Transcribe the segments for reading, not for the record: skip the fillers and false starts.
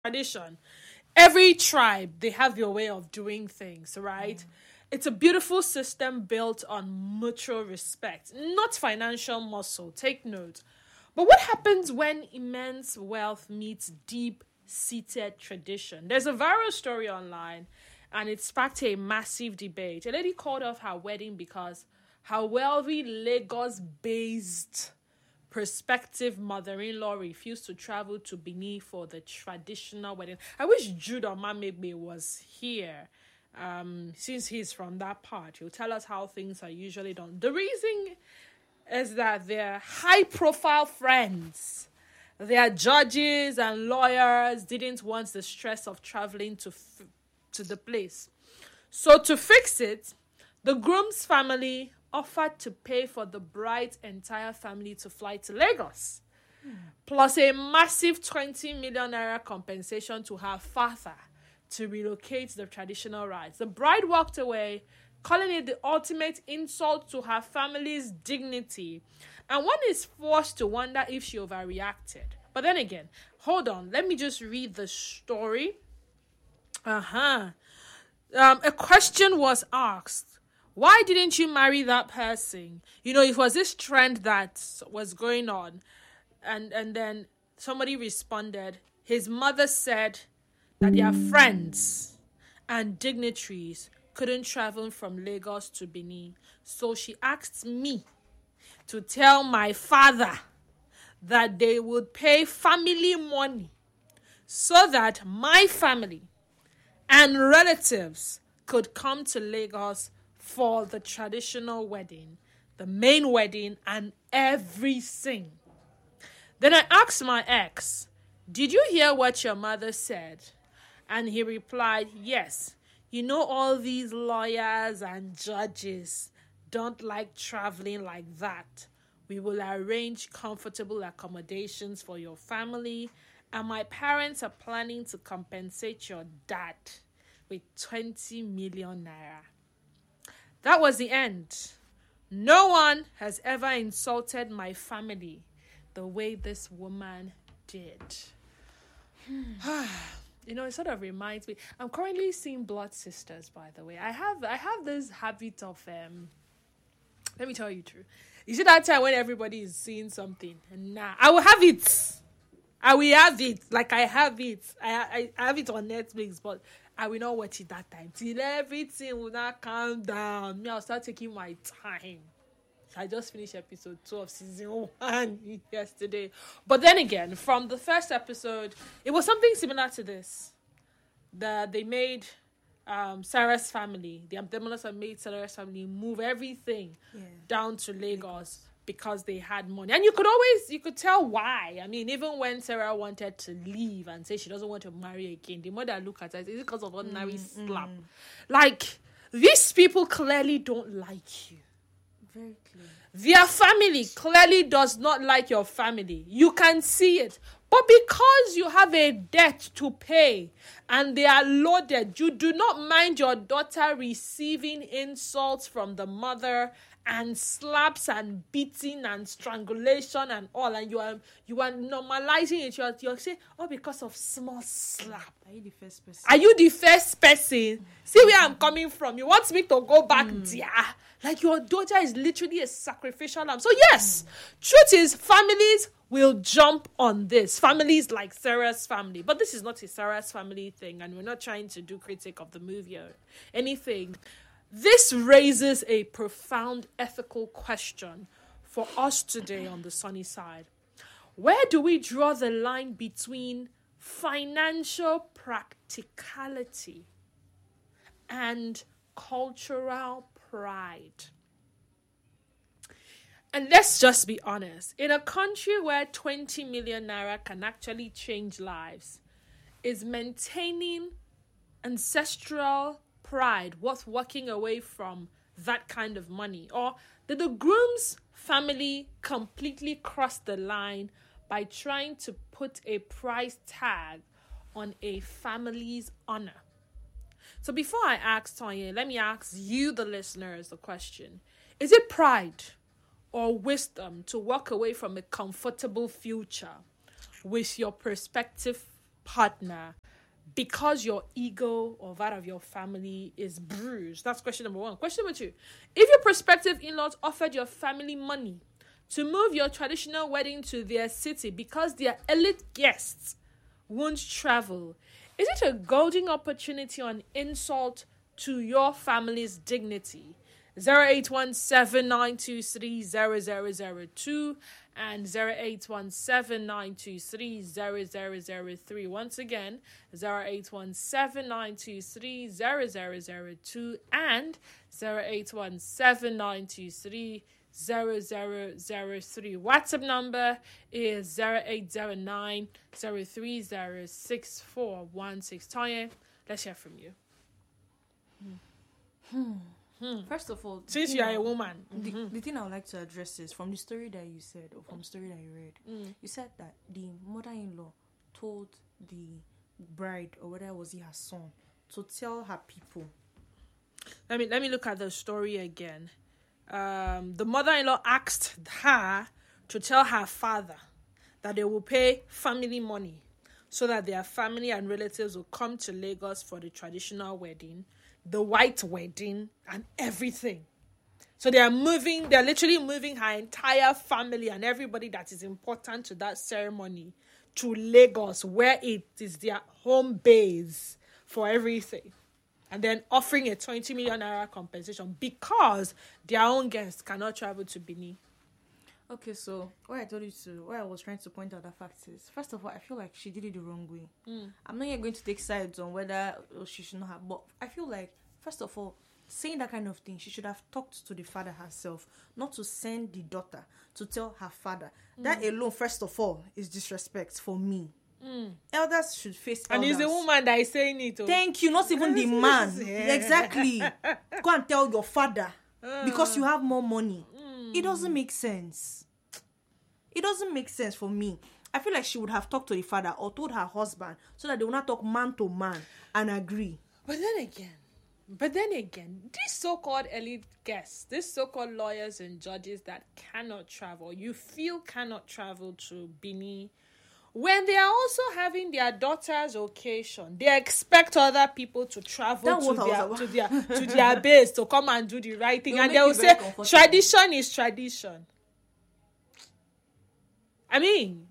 tradition. Every tribe, they have their way of doing things, right? It's a beautiful system built on mutual respect, not financial muscle. Take note. But what happens when immense wealth meets deep seated tradition? There's a viral story online and it sparked a massive debate. A lady called off her wedding because her wealthy Lagos based prospective mother-in-law refused to travel to Benin for the traditional wedding. I wish Jude Omamegbe was here. Since he's from that part, he'll tell us how things are usually done. The reason is that their high-profile friends, their judges and lawyers, didn't want the stress of traveling to the place. So to fix it, the groom's family offered to pay for the bride's entire family to fly to Lagos, plus a massive 20 million naira compensation to her father to relocate the traditional rites. The bride walked away, calling it the ultimate insult to her family's dignity. And one is forced to wonder if she overreacted. But then again, hold on, let me just read the story. A question was asked. Why didn't you marry that person? You know, it was this trend that was going on. And then somebody responded. His mother said that their friends and dignitaries couldn't travel from Lagos to Benin. So she asked me to tell my father that they would pay family money so that my family and relatives could come to Lagos for the traditional wedding, the main wedding, and everything. Then I asked my ex, did you hear what your mother said? And he replied, yes. You know, all these lawyers and judges don't like traveling like that. We will arrange comfortable accommodations for your family, and my parents are planning to compensate your dad with 20 million naira. That was the end. No one has ever insulted my family the way this woman did. You know, it sort of reminds me. I'm currently seeing Blood Sisters, by the way. I have this habit of let me tell you the truth. You see that time when everybody is seeing something, and nah, I will have it. I will have it. Like I have it. I have it on Netflix, but I will not watch it that time. Till everything will not calm down. Me, I'll start taking my time. I just finished episode 2 of season 1 yesterday. But then again, from the first episode, it was something similar to this. They made Sarah's family, the Abdemolas have made Sarah's family move everything down to Lagos because they had money. And you could tell why. I mean, even when Sarah wanted to leave and say she doesn't want to marry again, the mother looked at her and said, is it because of ordinary slap? Like, these people clearly don't like you. Very clear. Their family clearly does not like your family. You can see it. But because you have a debt to pay and they are loaded, you do not mind your daughter receiving insults from the mother and slaps and beating and strangulation and all, and you are normalizing it. You're saying, oh, because of small slap. Are you the first person? Are you the first person? See where I'm coming from. You want me to go back there? Like, your daughter is literally a sacrificial lamb. So yes, truth is, families will jump on this. Families like Sarah's family. But this is not a Sarah's family thing, and we're not trying to do critique of the movie or anything. This raises a profound ethical question for us today on the sunny side. Where do we draw the line between financial practicality and cultural pride? And let's just be honest. In a country where 20 million naira can actually change lives, is maintaining ancestral pride worth walking away from that kind of money? Or did the groom's family completely cross the line by trying to put a price tag on a family's honor? So before I ask Tonya, let me ask you, the listeners, the question. Is it pride or wisdom to walk away from a comfortable future with your prospective partner because your ego or that of your family is bruised? That's question number one. Question number two, if your prospective in-laws offered your family money to move your traditional wedding to their city because their elite guests won't travel, is it a golden opportunity or an insult to your family's dignity? 0817-923-0002 and 0817-923-0003. Once again, 0817-923-0002 and 0817-923-0003. WhatsApp number is 0809-030-6416. Tanya, let's hear from you. First of all, Since you are a woman, the thing I would like to address is from the story that you said, or from the story that you read. You said that the mother-in-law told the bride, or whether it was her son, to tell her people. Let me look at the story again. The mother-in-law asked her to tell her father that they will pay family money so that their family and relatives will come to Lagos for the traditional wedding, the white wedding, and everything. So they're literally moving her entire family and everybody that is important to that ceremony to Lagos, where it is their home base for everything. And then offering a 20 million naira compensation because their own guests cannot travel to Benin. Okay, so what I was trying to point out the fact is, first of all, I feel like she did it the wrong way. I'm not even going to take sides on whether she should not have, but I feel like, first of all, saying that kind of thing, she should have talked to the father herself, not to send the daughter to tell her father. That alone, first of all, is disrespect for me. Elders should face elders. And it's the woman that is saying it. Thank you, not even the man. Exactly. Go and tell your father because you have more money. It doesn't make sense. It doesn't make sense for me. I feel like she would have talked to the father or told her husband so that they will not talk man to man and agree. But then again, these so-called elite guests, these so-called lawyers and judges that cannot travel, you feel cannot travel to Benin, when they are also having their daughter's occasion, they expect other people to travel to their base to come and do the right thing. And they will say, tradition is tradition. I mean,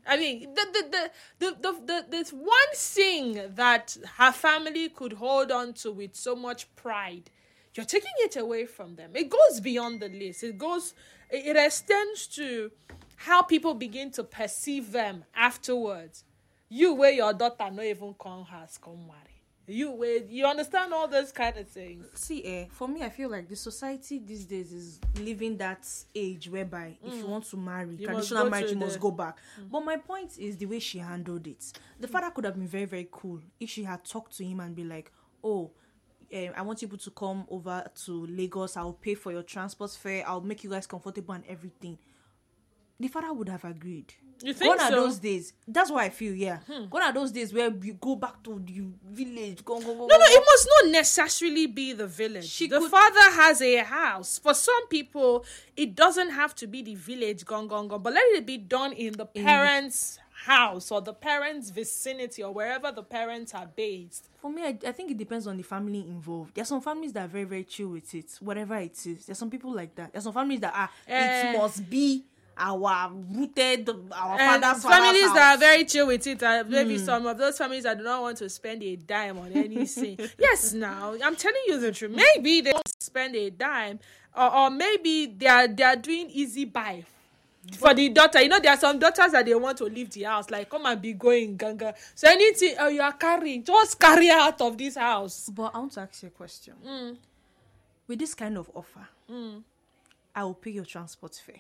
the one thing that her family could hold on to with so much pride, you're taking it away from them. It goes beyond the list. It extends to how people begin to perceive them afterwards. You where your daughter not even come marry. You understand all those kind of things. See, for me, I feel like the society these days is living that age whereby if you want to marry, traditional marriage, you must go back. But my point is the way she handled it. The father could have been very, very cool if she had talked to him and be like, oh, I want people to come over to Lagos. I'll pay for your transport fare. I'll make you guys comfortable and everything. The father would have agreed. You think Gone so? are those days. That's what I feel, yeah. Gone are those days where you go back to the village. Go. No, it must not necessarily be the village. The father has a house. For some people, it doesn't have to be the village, but let it be done in the parents' house or the parents' vicinity or wherever the parents are based. For me, I think it depends on the family involved. There are some families that are very, very chill with it, whatever it is. There's some people like that. There's some families that it must be our father's families house. that are very chill with it. Maybe some of those families that do not want to spend a dime on anything. Yes, now I'm telling you the truth. Maybe they don't spend a dime, or maybe they are doing easy buy for the daughter. There are some daughters that they want to leave the house, like come and be going ganga. So anything you are carrying, just carry her out of this house. But I want to ask you a question. With this kind of offer, I will pay your transport fare.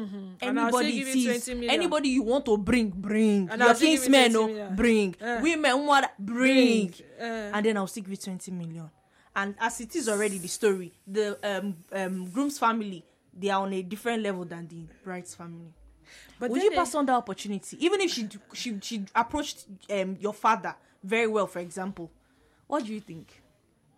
Anybody you want to bring. And your kinsmen, bring. Women, bring. And then I'll still give you 20 million. And as it is already the story, the groom's family, they are on a different level than the bride's family. But would you pass on that opportunity? Even if she approached your father very well, for example, what do you think?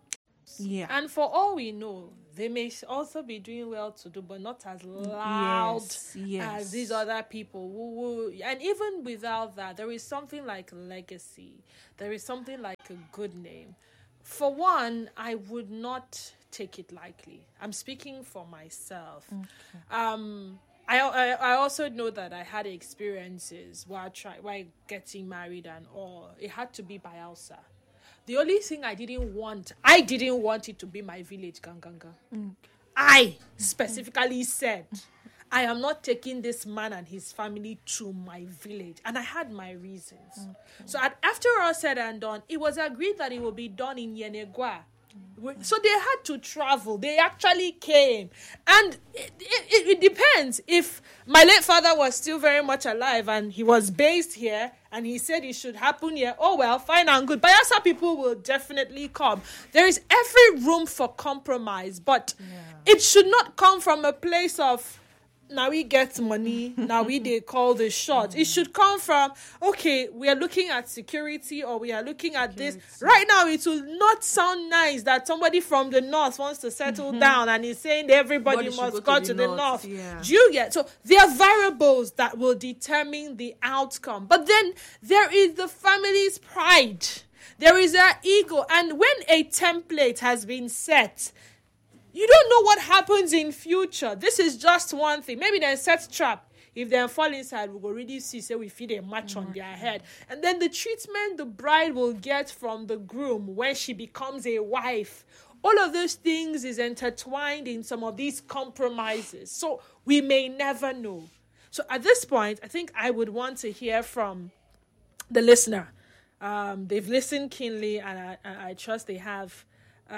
Yeah. And for all we know, they may also be doing well to do, but not as loud as these other people. And even without that, there is something like legacy. There is something like a good name. For one, I would not take it lightly. I'm speaking for myself. Okay. I also know that I had experiences while getting married and all. It had to be by Elsa. The only thing I didn't want it to be my village, Ganganga. I specifically said, I am not taking this man and his family to my village. And I had my reasons. So after all said and done, it was agreed that it will be done in Yenegua. So they had to travel. They actually came. And it depends. If my late father was still very much alive and he was based here and he said it should happen here, oh well, fine and good. Bayelsa people will definitely come. There is every room for compromise, but it should not come from a place of, now we get money, now they call the shot. It should come from, okay, we are looking at security or we are looking at this. Right now, it will not sound nice that somebody from the north wants to settle down and is saying everybody must go to the north. Yeah. Do you get? So there are variables that will determine the outcome. But then there is the family's pride. There is their ego. And when a template has been set, you don't know what happens in future. This is just one thing. Maybe they set trap. If they fall inside, we will already see, say we feed a match on their head. And then the treatment the bride will get from the groom when she becomes a wife. All of those things is intertwined in some of these compromises. So we may never know. So at this point, I think I would want to hear from the listener. They've listened keenly, and I trust they have.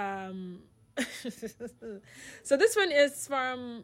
So this one is from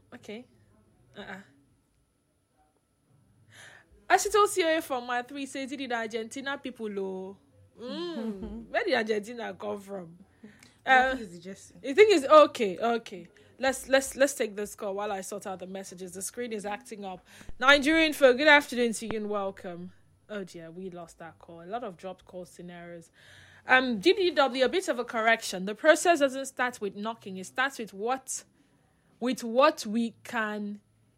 Asitosia from my 3 says it in Argentina people. Where did Argentina come from? You think it's okay. Let's take this call while I sort out the messages. The screen is acting up. Nigerian for good afternoon to you and welcome. Oh dear, we lost that call. A lot of dropped call scenarios. GDW, a bit of a correction. The process doesn't start with knocking. It starts with what we can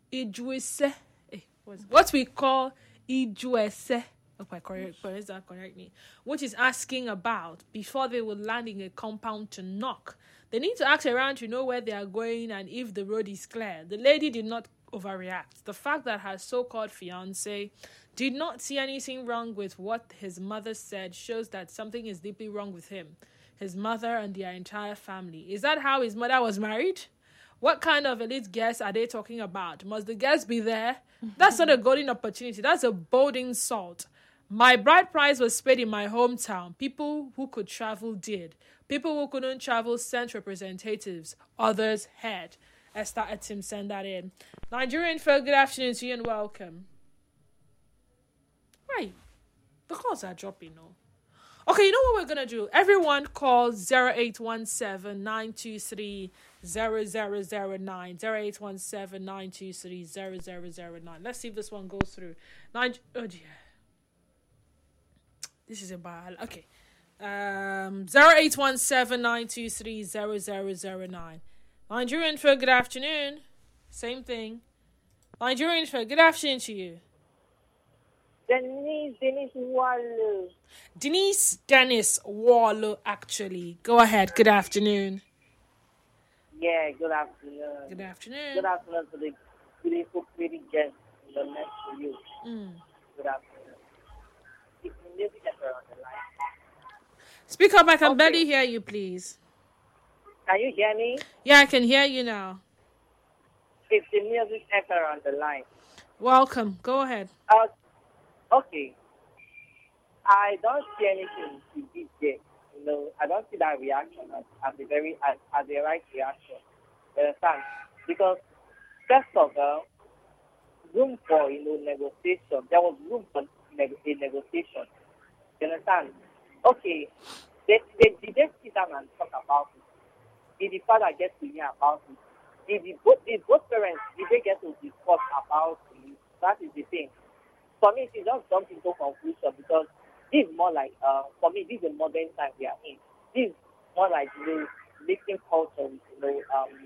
what we call ijuese. Okay, correct me. Which is asking about before they will land in a compound to knock. They need to ask around to know where they are going and if the road is clear. The lady did not overreact. The fact that her so-called fiancé did not see anything wrong with what his mother said shows that something is deeply wrong with him, his mother, and their entire family. Is that how his mother was married? What kind of elite guests are they talking about? Must the guests be there? That's not a golden opportunity. That's a bold insult. My bride price was paid in my hometown. People who could travel did. People who couldn't travel sent representatives. Others had. Esther Etim send that in. Nigerian folk, good afternoon to you and welcome. Right. The calls are dropping now. Okay, you know what we're going to do? Everyone call 0817-923-0009. 0817-923-0009. Let's see if this one goes through. Oh dear. This is a bad. Okay. 0817-923-0009. Nigerian for good afternoon. Same thing. Nigerian for good afternoon to you. Dennis Wallo, actually. Go ahead. Good afternoon. Yeah, good afternoon. Good afternoon. Good afternoon to the beautiful, pretty guest in the next to you. Good afternoon. It's the music ever on the line. Speak up. I can barely hear you, please. Can you hear me? Yeah, I can hear you now. It's the music ever on the line. Welcome. Go ahead. Okay. I don't see anything to this yet. I don't see that reaction as the right reaction. You understand? Because first of all, room for negotiation. There was room for a negotiation. You understand? Okay. Did they sit down and talk about it? Did the father get to hear about it? Did both parents did they get to discuss about it? That is the thing. For me, it's just jump into conclusion because this is more like, for me, this is a modern time we are in. This is more like mixing culture with,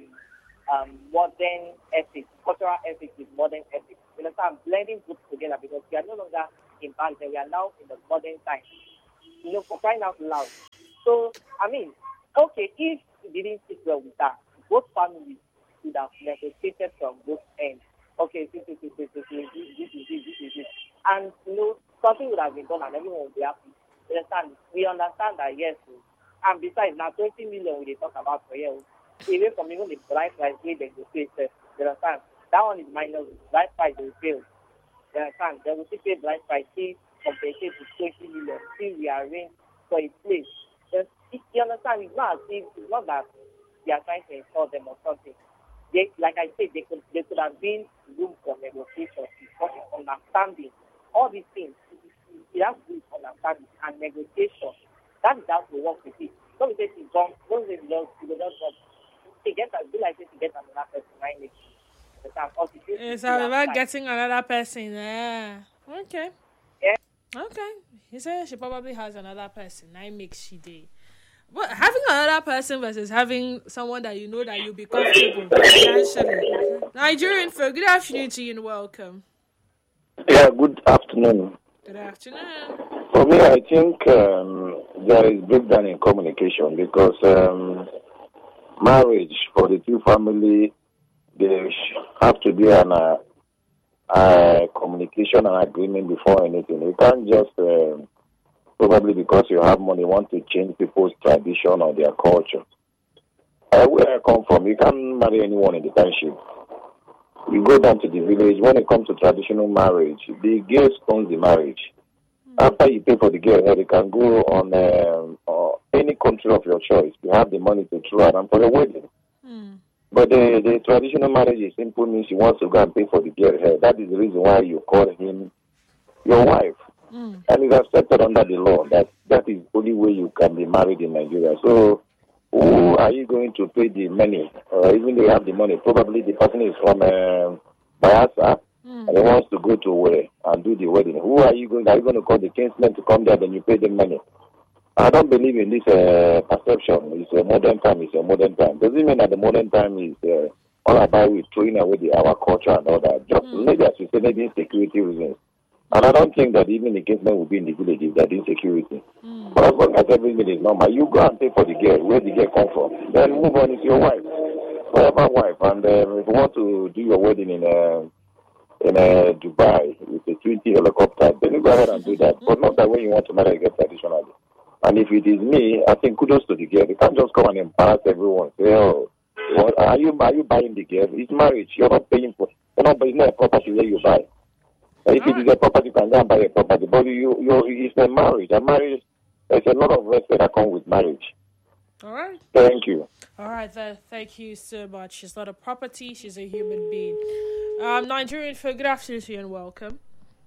modern ethics, cultural ethics with modern ethics. You understand? Blending groups together because we are no longer in back then. We are now in the modern time. For crying out loud. So, okay, if it didn't sit well with that, both families would have negotiated from both ends. Okay, this is it. And, something would have been done and everyone would be happy. You understand? We understand that, yes. And besides, now 20 million we talk about per year. Even from even the bride price we negotiated. You understand? That one is minor. Bride price will fail. You understand? They will still pay bride price, see compensate with 20 million, see we arrange for a place. You understand? It's not that they are trying to insult them or something. Like I said, they could have been room for negotiation, because it's understanding. All these things, it has to be understanding and negotiation. That is how to work with it. Don't say it's wrong. Don't say it's wrong. To get another person, right? It's about getting another person. Yeah. Okay. Yeah. Okay. He said she probably has another person. I make she day. But having another person versus having someone that you know that you'll be comfortable financially. Nigerian folk, good afternoon to you and welcome. Yeah, good afternoon. Good afternoon. For me, I think there is breakdown in communication because marriage for the two families, they have to be an communication and agreement before anything. You can't just probably because you have money want to change people's tradition or their culture. Where I come from, you can't marry anyone in the township. You go down to the village. When it comes to traditional marriage, the girl owns the marriage. After you pay for the girl, you can go on any country of your choice. You have the money to throw around for a wedding. But the traditional marriage is simple means you want to go and pay for the girl hair. That is the reason why you call him your wife. And it's accepted under the law. That is the only way you can be married in Nigeria. So who are you going to pay the money? Even though you have the money, probably the person is from Bayelsa and he wants to go to where and do the wedding. Who are you going? Are you going to call the kinsman to come there? Then you pay them money. I don't believe in this perception. It's a modern time. Doesn't mean that the modern time is all about we throwing away our culture and all that. Just maybe as you say, maybe insecurity reasons. And I don't think that even the kinsman will be in the village if that insecurity. But as long as everything is normal, you go and pay for the girl, where the girl come from. Then move on, it's your wife, forever wife. And if you want to do your wedding in Dubai with a 20 helicopter, then you go ahead and do that. But not that way you want to marry a girl traditionally. And if it is me, I think kudos to the girl. You can't just come and embarrass everyone. Say, oh, what, are you buying the girl? It's marriage. You're not paying for. You're not buying a property where you buy. If it is a property, you can go and buy a property. But it's a marriage. A marriage, there's a lot of respect that comes with marriage. All right. Thank you. All right, thank you so much. She's not a property. She's a human being. Nigerian folk, good afternoon to you and welcome.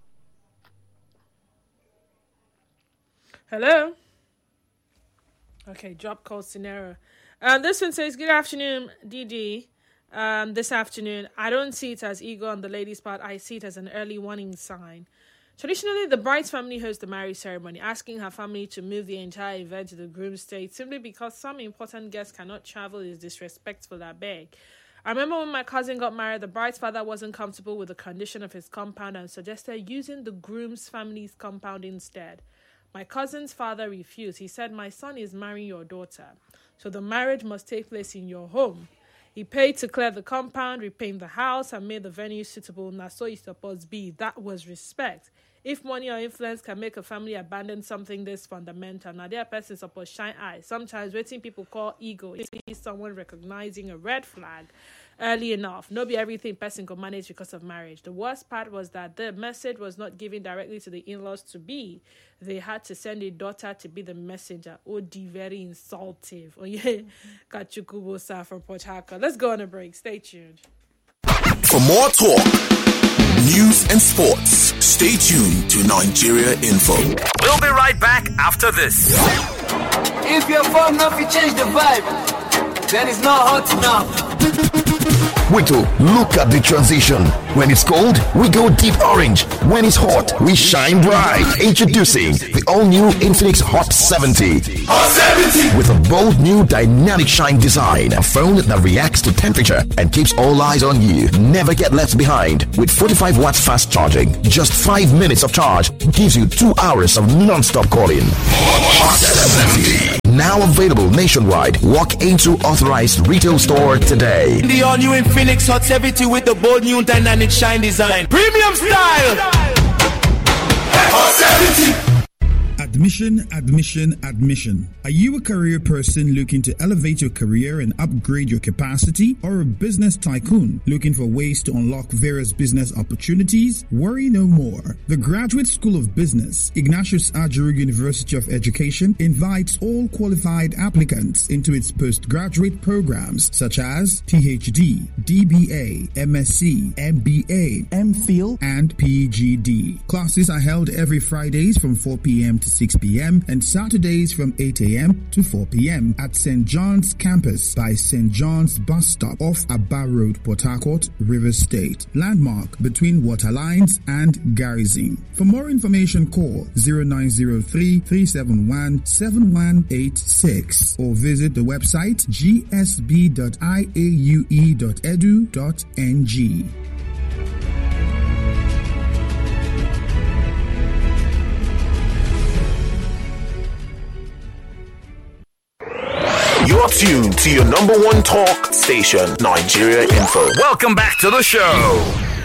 Hello. Okay, drop call scenario. This one says, good afternoon, DD. This afternoon, I don't see it as ego on the lady's part. I see it as an early warning sign. Traditionally, the bride's family hosts the marriage ceremony, asking her family to move the entire event to the groom's state simply because some important guests cannot travel is disrespectful, I beg. I remember when my cousin got married, the bride's father wasn't comfortable with the condition of his compound and suggested using the groom's family's compound instead. My cousin's father refused. He said, my son is marrying your daughter, so the marriage must take place in your home. He paid to clear the compound, repaint the house, and made the venue suitable. Now, so it's supposed to be. That was respect. If money or influence can make a family abandon something this fundamental, now their person supposed to shine eyes. Sometimes waiting people call ego is someone recognizing a red flag early enough. No be everything person could manage because of marriage. The worst part was that the message was not given directly to the in-laws to be. They had to send a daughter to be the messenger. Oh, very insultive. Oh yeah, Kachukubo Sa from Port Harcourt. Let's go on a break. Stay tuned. For more talk, news and sports, stay tuned to Nigeria Info. We'll be right back after this. If you're fun enough, you change the vibe, then it's not hot enough. Wait, look at the transition. When it's cold, we go deep orange. When it's hot, we shine bright. Introducing the all-new Infinix Hot 70. Hot 70! With a bold new dynamic shine design. A phone that reacts to temperature and keeps all eyes on you. Never get left behind. With 45 watts fast charging, just 5 minutes of charge gives you 2 hours of non-stop calling. Hot 70. Now available nationwide. Walk into authorized retail store today. The all-new Infinix Hot 70 with the bold new dynamic shine design. Premium style! Hot 70! Admission, admission, admission. Are you a career person looking to elevate your career and upgrade your capacity? Or a business tycoon looking for ways to unlock various business opportunities? Worry no more. The Graduate School of Business, Ignatius Ajuru University of Education, invites all qualified applicants into its postgraduate programs such as PhD, DBA, MSc, MBA, MPhil, and PGD. Classes are held every Fridays from 4 p.m. to 6 p.m. and Saturdays from 8 a.m. to 4 p.m. at St. John's campus by St. John's bus stop off Abba Road, Port Harcourt, Rivers State. Landmark between Waterlines and Garrison. For more information, call 0903-371-7186 or visit the website gsb.iaue.edu.ng. You're tuned to your number one talk station, Nigeria Info. Welcome back to the show.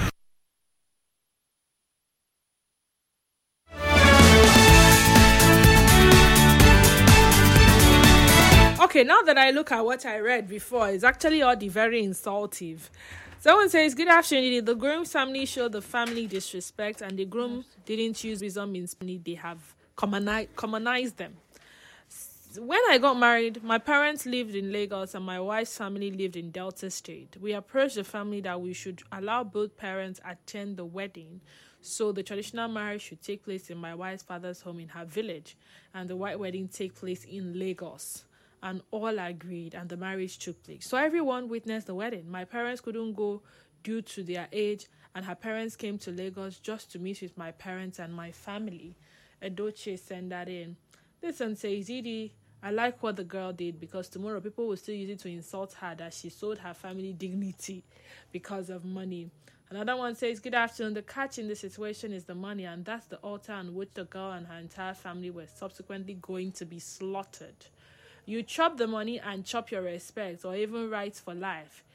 Okay, now that I look at what I read before, it's actually all the very insultive. Someone says, good afternoon. The groom's family showed the family disrespect, and the groom didn't use wisdom in money. They have commonized them. When I got married, my parents lived in Lagos and my wife's family lived in Delta State. We approached the family that we should allow both parents attend the wedding, so the traditional marriage should take place in my wife's father's home in her village, and the white wedding take place in Lagos. And all agreed, and the marriage took place. So everyone witnessed the wedding. My parents couldn't go due to their age, and her parents came to Lagos just to meet with my parents and my family. Edoche sent that in. This one says, Didi, I like what the girl did, because tomorrow people will still use it to insult her that she sold her family dignity because of money. Another one says, good afternoon. The catch in this situation is the money, and that's the altar on which the girl and her entire family were subsequently going to be slaughtered. You chop the money and chop your respect or even rights for life.